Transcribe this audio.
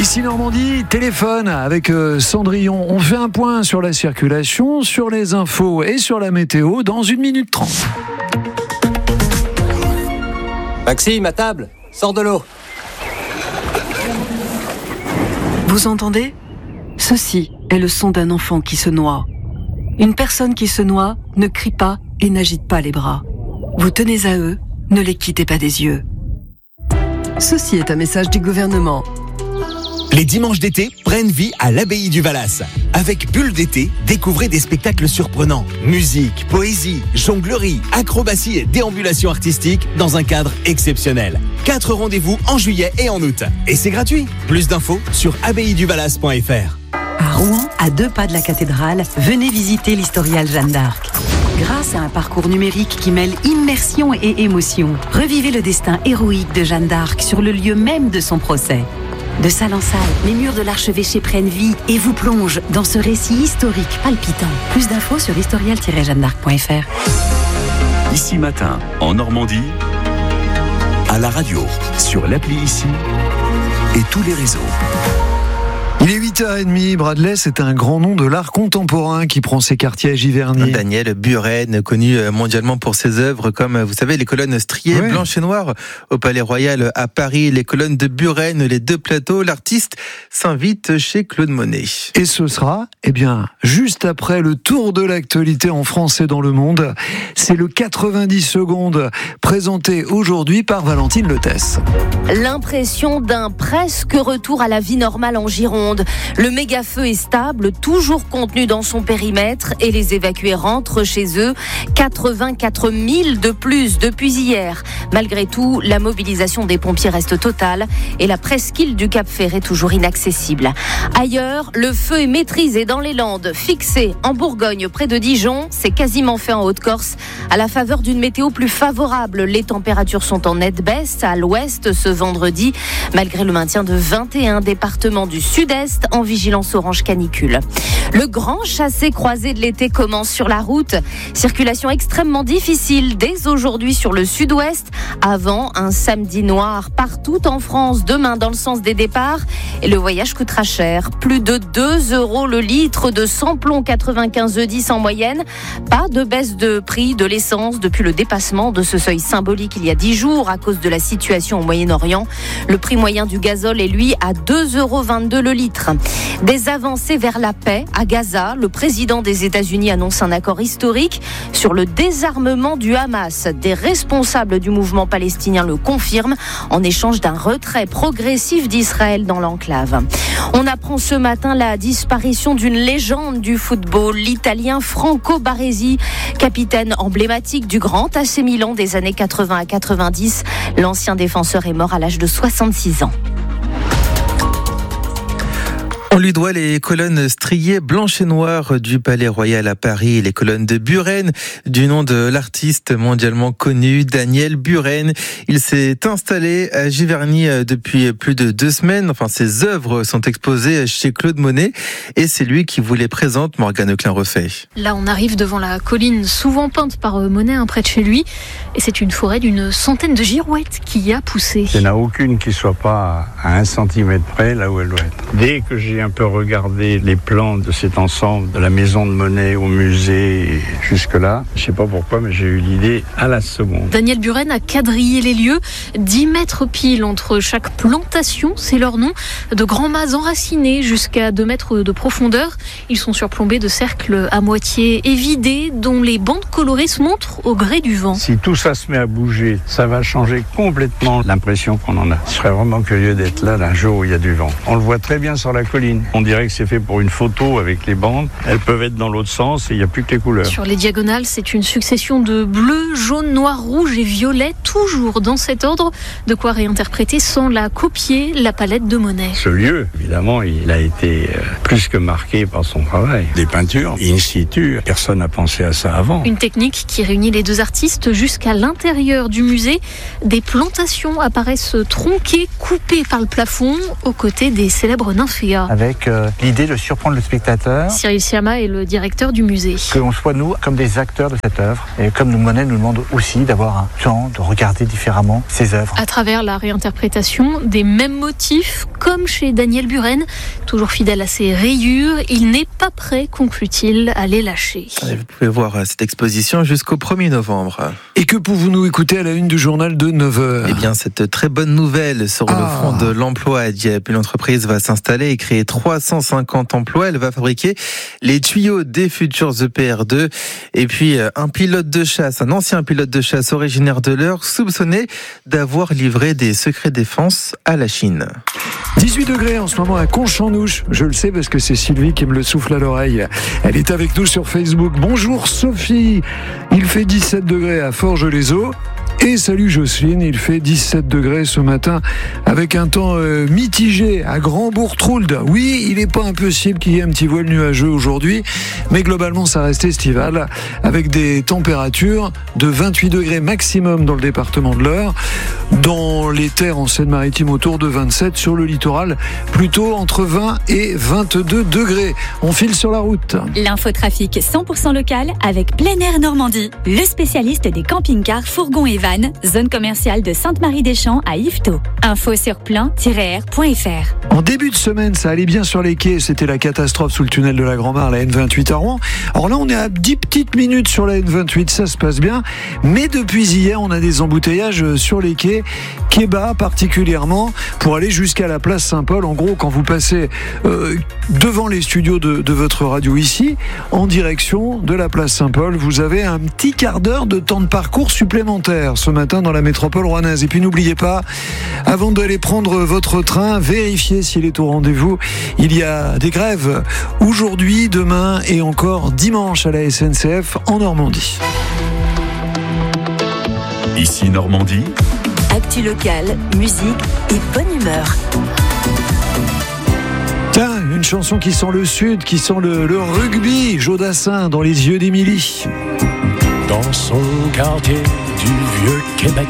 Ici Normandie, téléphone avec Cendrillon. On fait un point sur la circulation, sur les infos et sur la météo dans 1 minute 30. Maxime, à table, sors de l'eau. Vous entendez ? Ceci est le son d'un enfant qui se noie. Une personne qui se noie ne crie pas et n'agite pas les bras. Vous tenez à eux, ne les quittez pas des yeux. Ceci est un message du gouvernement. Les dimanches d'été prennent vie à l'abbaye du Valas. Avec Bulle d'été, découvrez des spectacles surprenants. Musique, poésie, jonglerie, acrobatie et déambulation artistique dans un cadre exceptionnel. 4 rendez-vous en juillet et en août. Et c'est gratuit. Plus d'infos sur abbayeduvalas.fr. À Rouen, à 2 pas de la cathédrale, venez visiter l'Historial Jeanne d'Arc. Grâce à un parcours numérique qui mêle immersion et émotion, revivez le destin héroïque de Jeanne d'Arc sur le lieu même de son procès. De salle en salle, les murs de l'archevêché prennent vie et vous plongent dans ce récit historique palpitant. Plus d'infos sur historial-jeannedarc.fr. Ici Matin, en Normandie, à la radio, sur l'appli Ici et tous les réseaux. Il est 8h30, Bradley, c'est un grand nom de l'art contemporain qui prend ses quartiers à Giverny. Daniel Buren, connu mondialement pour ses œuvres comme, vous savez, les colonnes striées blanches et noires au Palais Royal à Paris, les colonnes de Buren, les 2 plateaux. L'artiste s'invite chez Claude Monet. Et ce sera, juste après le tour de l'actualité en France et dans le monde. C'est le 90 secondes présenté aujourd'hui par Valentine Lettès. L'impression d'un presque retour à la vie normale en Gironde. Le méga-feu est stable, toujours contenu dans son périmètre et les évacués rentrent chez eux. 84 000 de plus depuis hier. Malgré tout, la mobilisation des pompiers reste totale et la presqu'île du Cap-Ferret toujours inaccessible. Ailleurs, le feu est maîtrisé dans les Landes, fixé en Bourgogne près de Dijon. C'est quasiment fait en Haute-Corse. À la faveur d'une météo plus favorable, les températures sont en nette baisse à l'ouest ce vendredi, malgré le maintien de 21 départements du sud-est en vigilance orange canicule. Le grand chassé-croisé de l'été commence sur la route. Circulation extrêmement difficile dès aujourd'hui sur le sud-ouest, avant un samedi noir partout en France demain dans le sens des départs. Et le voyage coûtera cher. Plus de 2 € le litre de samplon 95 E10 en moyenne. Pas de baisse de prix de l'essence depuis le dépassement de ce seuil symbolique il y a 10 jours à cause de la situation au Moyen-Orient. Le prix moyen du gazole est lui à 2,22 € le litre. Des avancées vers la paix à Gaza. Le président des États-Unis annonce un accord historique sur le désarmement du Hamas. Des responsables du mouvement palestinien le confirment en échange d'un retrait progressif d'Israël dans l'enclave. On apprend ce matin la disparition d'une légende du football, l'Italien Franco Baresi, capitaine emblématique du grand AC Milan des années 80 à 90. L'ancien défenseur est mort à l'âge de 66 ans. On lui doit les colonnes striées blanches et noires du Palais Royal à Paris, les colonnes de Buren, du nom de l'artiste mondialement connu Daniel Buren. Il s'est installé à Giverny depuis plus de 2 semaines. Enfin, ses œuvres sont exposées chez Claude Monet et c'est lui qui vous les présente, Morgane Klein-Refait. Là, on arrive devant la colline souvent peinte par Monet, près de chez lui. Et c'est une forêt d'une centaine de girouettes qui y a poussé. Il n'y en a aucune qui soit pas à 1 centimètre près, là où elle doit être. Dès que j'ai un peu regardé les plans de cet ensemble, de la maison de Monet au musée et jusque-là, je ne sais pas pourquoi, mais j'ai eu l'idée à la seconde. Daniel Buren a quadrillé les lieux, 10 mètres pile entre chaque plantation, c'est leur nom, de grands mâts enracinés jusqu'à 2 mètres de profondeur. Ils sont surplombés de cercles à moitié évidés, dont les bandes colorées se montrent au gré du vent. Si tout ça se met à bouger, ça va changer complètement l'impression qu'on en a. Je serais vraiment curieux d'être là un jour où il y a du vent. On le voit très bien sur la colline. On dirait que c'est fait pour une photo avec les bandes. Elles peuvent être dans l'autre sens et il n'y a plus que les couleurs. Sur les diagonales, c'est une succession de bleu, jaune, noir, rouge et violet, toujours dans cet ordre. De quoi réinterpréter sans la copier, la palette de Monet. Ce lieu, évidemment, il a été plus que marqué par son travail. Des peintures in situ, personne n'a pensé à ça avant. Une technique qui réunit les 2 artistes jusqu'à l'intérieur du musée. Des plantations apparaissent tronquées, coupées par le plafond, aux côtés des célèbres nymphéas. avec l'idée de surprendre le spectateur. Cyril Siama est le directeur du musée. Qu'on soit nous comme des acteurs de cette œuvre. Et comme Monet nous demande aussi d'avoir un temps de regarder différemment ses œuvres. À travers la réinterprétation des mêmes motifs, comme chez Daniel Buren, toujours fidèle à ses rayures, il n'est pas prêt, conclut-il, à les lâcher. Vous pouvez voir cette exposition jusqu'au 1er novembre. Et que pouvons-nous écouter à la une du journal de 9h ? Eh bien, cette très bonne nouvelle sur le front de l'emploi à Dieppe. Une entreprise va s'installer et créer 350 emplois. Elle va fabriquer les tuyaux des futurs EPR2. Et puis, un pilote de chasse, un ancien pilote de chasse originaire de l'Eure, soupçonné d'avoir livré des secrets défense à la Chine. 18 degrés en ce moment à Conchamnouche. Je le sais parce que c'est Sylvie qui me le souffle à l'oreille. Elle est avec nous sur Facebook. Bonjour Sophie. Il fait 17 degrés à Forges-les-Eaux. Et salut Jocelyne, il fait 17 degrés ce matin avec un temps mitigé à Grand-Bourg-Troulde. Oui, il n'est pas impossible qu'il y ait un petit voile nuageux aujourd'hui, mais globalement ça reste estival avec des températures de 28 degrés maximum dans le département de l'Eure, dans les terres en Seine-Maritime autour de 27, sur le littoral plutôt entre 20 et 22 degrés. On file sur la route. L'infotrafic 100% local avec Plein Air Normandie, le spécialiste des camping-cars, fourgons et vannes, zone commerciale de Sainte-Marie-des-Champs à Yvetot. Info sur plein-air.fr. En début de semaine, ça allait bien sur les quais, c'était la catastrophe sous le tunnel de la Grand-Mare, la N28 à Rouen. Alors là, on est à 10 petites minutes sur la N28, ça se passe bien. Mais depuis hier, on a des embouteillages sur les quais, quai bas particulièrement, pour aller jusqu'à la place Saint-Paul. En gros, quand vous passez devant les studios de votre radio ici, en direction de la place Saint-Paul, vous avez un petit quart d'heure de temps de parcours supplémentaire ce matin dans la métropole rouennaise. Et puis n'oubliez pas, avant d'aller prendre votre train, vérifiez s'il est au rendez-vous. Il y a des grèves aujourd'hui, demain et encore dimanche à la SNCF en Normandie. Ici Normandie. Actu locale, musique et bonne humeur. Tiens, une chanson qui sent le sud, qui sent le rugby. Jodassin dans les yeux d'Émilie. Dans son quartier du vieux Québec,